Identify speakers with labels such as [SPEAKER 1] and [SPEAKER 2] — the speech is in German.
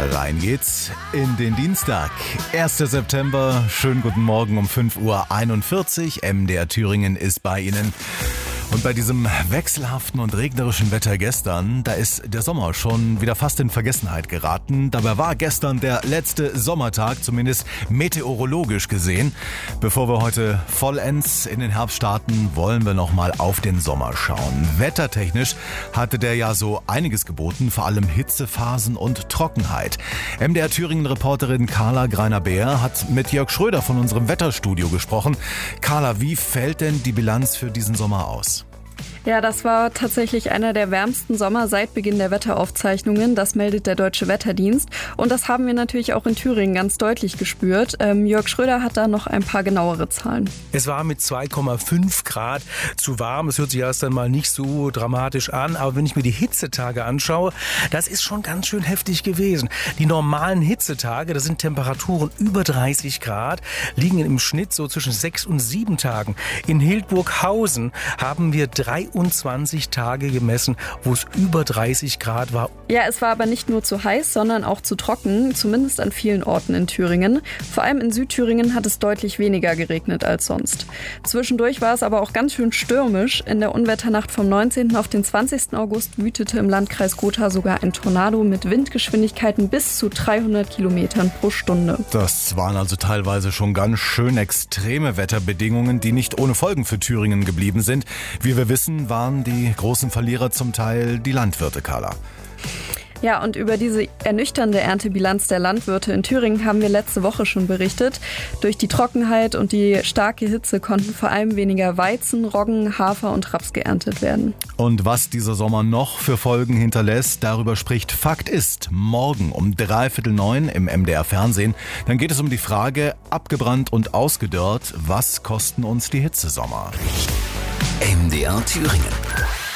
[SPEAKER 1] Rein geht's in den Dienstag, 1. September. Schönen guten Morgen um 5:41 Uhr. MDR Thüringen ist bei Ihnen. Und bei diesem wechselhaften und regnerischen Wetter gestern, da ist der Sommer schon wieder fast in Vergessenheit geraten. Dabei war gestern der letzte Sommertag, zumindest meteorologisch gesehen. Bevor wir heute vollends in den Herbst starten, wollen wir nochmal auf den Sommer schauen. Wettertechnisch hatte der ja so einiges geboten, vor allem Hitzephasen und Trockenheit. MDR Thüringen-Reporterin Carla Greiner-Beer hat mit Jörg Schröder von unserem Wetterstudio gesprochen. Carla, wie fällt denn die Bilanz für diesen Sommer aus?
[SPEAKER 2] Ja, das war tatsächlich einer der wärmsten Sommer seit Beginn der Wetteraufzeichnungen. Das meldet der Deutsche Wetterdienst. Und das haben wir natürlich auch in Thüringen ganz deutlich gespürt. Jörg Schröder hat da noch ein paar genauere Zahlen.
[SPEAKER 3] Es war mit 2,5 Grad zu warm. Es hört sich erst einmal nicht so dramatisch an. Aber wenn ich mir die Hitzetage anschaue, das ist schon ganz schön heftig gewesen. Die normalen Hitzetage, das sind Temperaturen über 30 Grad, liegen im Schnitt so zwischen 6 und 7 Tagen. In Hildburghausen haben wir 23 Tage gemessen, wo es über 30 Grad war.
[SPEAKER 2] Ja, es war aber nicht nur zu heiß, sondern auch zu trocken, zumindest an vielen Orten in Thüringen. Vor allem in Südthüringen hat es deutlich weniger geregnet als sonst. Zwischendurch war es aber auch ganz schön stürmisch. In der Unwetternacht vom 19. auf den 20. August wütete im Landkreis Gotha sogar ein Tornado mit Windgeschwindigkeiten bis zu 300 Kilometern pro Stunde.
[SPEAKER 1] Das waren also teilweise schon ganz schön extreme Wetterbedingungen, die nicht ohne Folgen für Thüringen geblieben sind. Wie wir wissen, waren die großen Verlierer zum Teil die Landwirte, Carla.
[SPEAKER 2] Ja, und über diese ernüchternde Erntebilanz der Landwirte in Thüringen haben wir letzte Woche schon berichtet. Durch die Trockenheit und die starke Hitze konnten vor allem weniger Weizen, Roggen, Hafer und Raps geerntet werden.
[SPEAKER 1] Und was dieser Sommer noch für Folgen hinterlässt, darüber spricht Fakt ist morgen um 8:45 im MDR Fernsehen. Dann geht es um die Frage, abgebrannt und ausgedörrt, was kosten uns die Hitzesommer?
[SPEAKER 4] MDR Thüringen.